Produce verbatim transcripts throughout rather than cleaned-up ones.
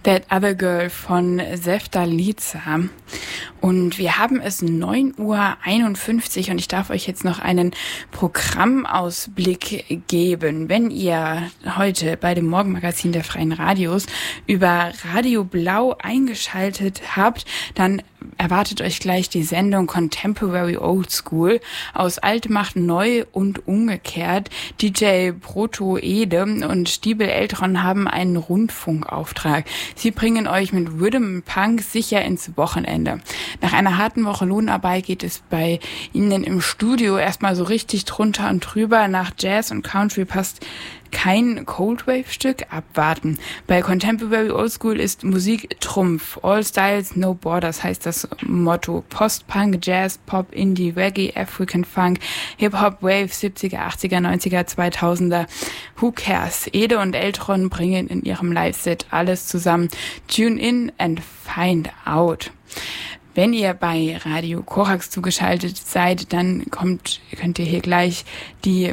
That Other Girl von Seftaliza. Und wir haben es neun Uhr einundfünfzig und ich darf euch jetzt noch einen Programmausblick geben. Wenn ihr heute bei dem Morgenmagazin der Freien Radios über Radio Blau eingeschaltet habt, dann erwartet euch gleich die Sendung Contemporary Old School. Aus Alt macht neu und umgekehrt. D J Proto Ede und Stiebel Eltron haben einen Rundfunkauftrag. Sie bringen euch mit Rhythm Punk sicher ins Wochenende. Nach einer harten Woche Lohnarbeit geht es bei ihnen im Studio erstmal so richtig drunter und drüber. Nach Jazz und Country passt kein Coldwave-Stück, abwarten. Bei Contemporary Old School ist Musik Trumpf. All Styles, No Borders heißt das Motto. Post-Punk, Jazz, Pop, Indie, Reggae, African Funk, Hip-Hop, Wave, siebziger, achtziger, neunziger, zweitausender. Who cares? Ede und Eltron bringen in ihrem Live-Set alles zusammen. Tune in and find out. Wenn ihr bei Radio Korax zugeschaltet seid, dann kommt, könnt ihr hier gleich die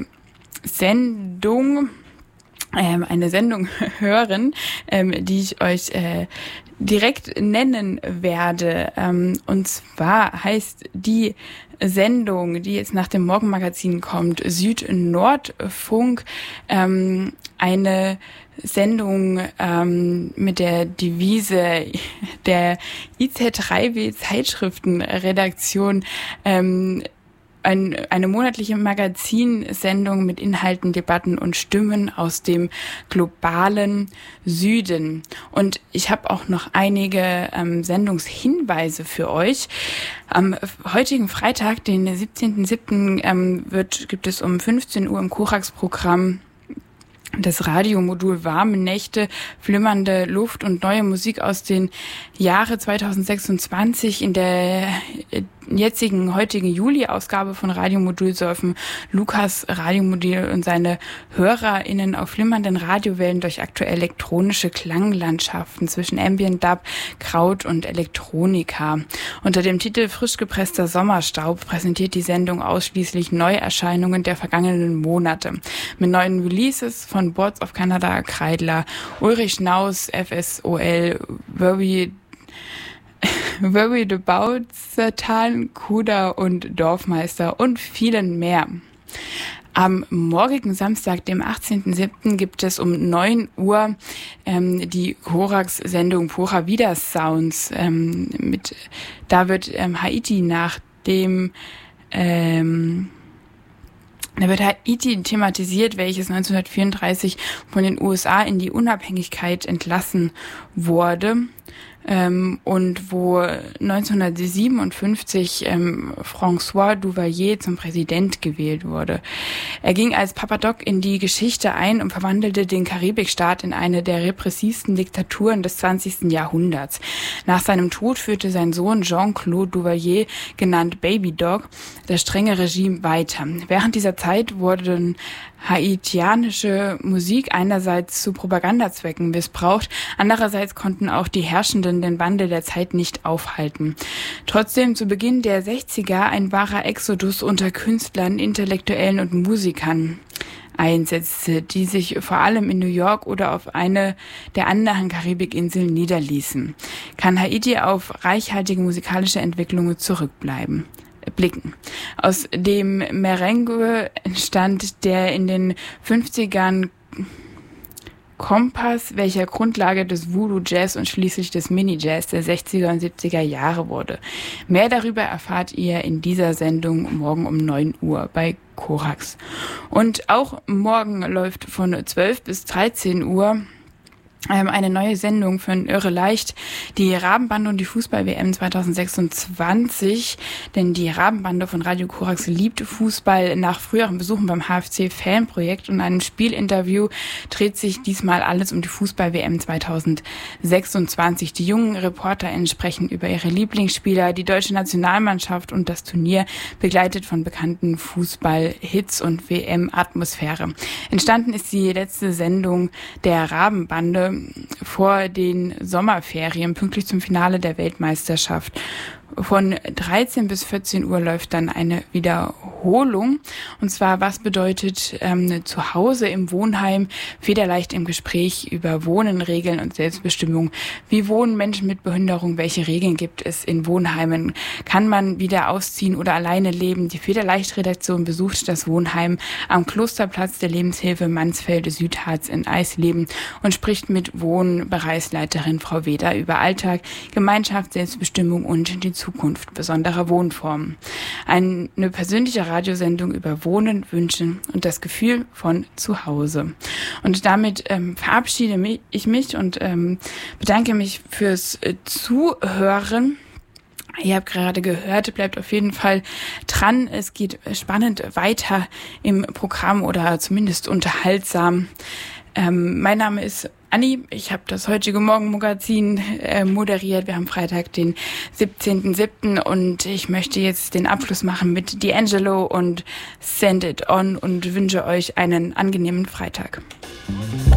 Sendung Ähm, eine Sendung hören, ähm, die ich euch äh, direkt nennen werde. Ähm, und zwar heißt die Sendung, die jetzt nach dem Morgenmagazin kommt, Süd-Nord-Funk, ähm, eine Sendung ähm, mit der Devise der I Z drei W Zeitschriftenredaktion, ähm, Ein, eine monatliche Magazinsendung mit Inhalten, Debatten und Stimmen aus dem globalen Süden. Und ich habe auch noch einige ähm, Sendungshinweise für euch. Am heutigen Freitag, den siebzehnten siebten Ähm, wird, gibt es um fünfzehn Uhr im Korax-Programm das Radiomodul Warme Nächte, flimmernde Luft und neue Musik aus den Jahre zweitausendsechsundzwanzig. In der jetzigen, heutigen Juli-Ausgabe von Radiomodul surfen Lukas Radiomodul und seine HörerInnen auf flimmernden Radiowellen durch aktuell elektronische Klanglandschaften zwischen Ambient Dub, Kraut und Elektronika. Unter dem Titel Frisch gepresster Sommerstaub präsentiert die Sendung ausschließlich Neuerscheinungen der vergangenen Monate. Mit neuen Releases von Boards of Canada, Kreidler, Ulrich Schnaus, F S O L, Worry Worried About Satan, Kuda und Dorfmeister und vielen mehr. Am morgigen Samstag, dem achtzehnten siebten gibt es um neun Uhr ähm, die Korax-Sendung Pura Vida Sounds. Ähm, mit, da wird ähm, Haiti nach dem ähm, Da wird Haiti thematisiert, welches neunzehnhundertvierunddreißig von den U S A in die Unabhängigkeit entlassen wurde. Ähm, und wo neunzehnhundertsiebenundfünfzig ähm, François Duvalier zum Präsident gewählt wurde. Er ging als Papa Doc in die Geschichte ein und verwandelte den Karibikstaat in eine der repressivsten Diktaturen des zwanzigsten Jahrhunderts. Nach seinem Tod führte sein Sohn Jean-Claude Duvalier, genannt Baby Doc, das strenge Regime weiter. Während dieser Zeit wurden haitianische Musik einerseits zu Propagandazwecken missbraucht, andererseits konnten auch die Herrschenden den Wandel der Zeit nicht aufhalten. Trotzdem zu Beginn der sechziger ein wahrer Exodus unter Künstlern, Intellektuellen und Musikern einsetzte, die sich vor allem in New York oder auf eine der anderen Karibikinseln niederließen. Kann Haiti auf reichhaltige musikalische Entwicklungen zurückbleiben? Blicken. Aus dem Merengue entstand der in den fünfzigern Kompass, welcher Grundlage des Voodoo Jazz und schließlich des Mini Jazz der sechziger und siebziger Jahre wurde. Mehr darüber erfahrt ihr in dieser Sendung morgen um neun Uhr bei Korax. Und auch morgen läuft von zwölf bis dreizehn Uhr eine neue Sendung von Irre Leicht, die Rabenbande und die Fußball-W M zweitausendsechsundzwanzig, denn die Rabenbande von Radio Korax liebt Fußball. Nach früheren Besuchen beim H F C-Fanprojekt und einem Spielinterview dreht sich diesmal alles um die Fußball-W M zweitausendsechsundzwanzig. Die jungen ReporterInnen sprechen über ihre Lieblingsspieler, die deutsche Nationalmannschaft und das Turnier, begleitet von bekannten Fußball-Hits und W M-Atmosphäre. Entstanden ist die letzte Sendung der Rabenbande vor den Sommerferien, pünktlich zum Finale der Weltmeisterschaft. Von dreizehn bis vierzehn Uhr läuft dann eine Wiederholung Erholung. Und zwar, was bedeutet ähm, zu Hause im Wohnheim? Federleicht im Gespräch über Wohnen, Regeln und Selbstbestimmung. Wie wohnen Menschen mit Behinderung? Welche Regeln gibt es in Wohnheimen? Kann man wieder ausziehen oder alleine leben? Die Federleicht-Redaktion besucht das Wohnheim am Klosterplatz der Lebenshilfe Mansfelde Südharz in Eisleben und spricht mit Wohnbereichsleiterin Frau Weder über Alltag, Gemeinschaft, Selbstbestimmung und die Zukunft besonderer Wohnformen. Eine persönliche Radiosendung über Wohnen, Wünschen und das Gefühl von Zuhause. Und damit ähm, verabschiede mich, ich mich und ähm, bedanke mich fürs äh, Zuhören. Ihr habt gerade gehört, bleibt auf jeden Fall dran. Es geht spannend weiter im Programm oder zumindest unterhaltsam. Ähm, mein Name ist Anni, ich habe das heutige Morgenmagazin äh, moderiert. Wir haben Freitag, den siebzehnten siebten und ich möchte jetzt den Abschluss machen mit D'Angelo und Send It On und wünsche euch einen angenehmen Freitag.